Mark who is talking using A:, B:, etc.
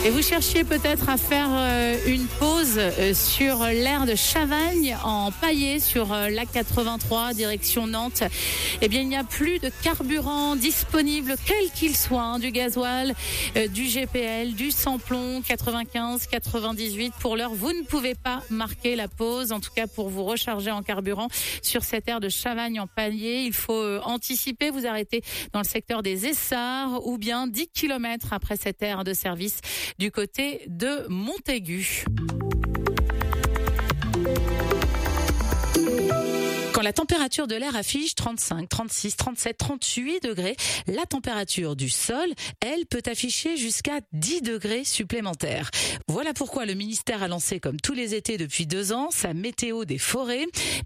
A: Et vous cherchiez peut-être à faire une pause sur l'aire de Chavagne en Paillé sur l'A83 direction Nantes. Eh bien, il n'y a plus de carburant disponible, quel qu'il soit, du gasoil, du GPL, du sans-plomb, 95, 98. Pour l'heure, vous ne pouvez pas marquer la pause. En tout cas, pour vous recharger en carburant sur cette aire de Chavagne en Paillé, il faut anticiper, vous arrêter dans le secteur des Essarts ou bien 10 km après cette aire de service du côté de Montaigu. Quand la température de l'air affiche 35, 36, 37, 38 degrés, la température du sol, elle, peut afficher jusqu'à 10 degrés supplémentaires. Voilà pourquoi le ministère a lancé, comme tous les étés depuis 2 ans, sa météo des forêts.